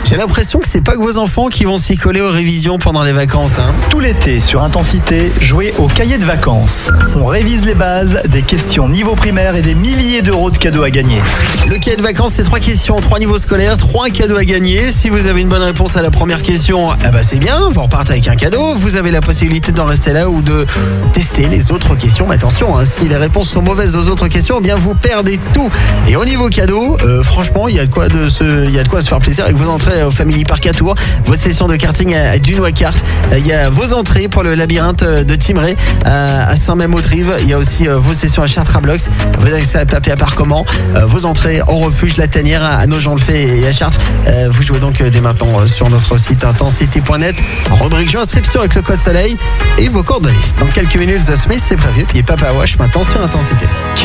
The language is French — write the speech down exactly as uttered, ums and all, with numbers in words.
J'ai l'impression que c'est pas que vos enfants qui vont s'y coller aux révisions pendant les vacances. Hein. Tout l'été sur Intensité, jouez au cahier de vacances. On révise les bases, des questions niveau primaire et des milliers d'euros de cadeaux à gagner. Le cahier de vacances, c'est trois questions, trois niveaux scolaires, trois cadeaux à gagner. Si vous avez une bonne réponse à la première question, eh ben c'est bien, vous repartez avec un cadeau. Vous avez la possibilité d'en rester là ou de tester les autres questions. Mais attention, hein, si les réponses sont mauvaises aux autres questions, eh bien vous perdez tout. Et au niveau cadeau, euh, franchement, il y a de quoi de se, il y a de quoi se faire plaisir avec vos entrées au Family Park à Tours, vos sessions de karting à Dunois Kart. Il y a vos entrées pour le labyrinthe de Timré à Saint-Même-Autrive. Il y a aussi vos sessions à Chartres-à-Blox, vos accès à papier à Parcomment, vos entrées au refuge La Tanière à Nogent-le-Fait et à Chartres. Vous jouez donc dès maintenant sur notre site intensité point net, rubrique jeu inscription avec le code soleil et vos coordonnées. Dans quelques minutes, The Smith c'est prévu, puis Papa Wash maintenant sur Intensité.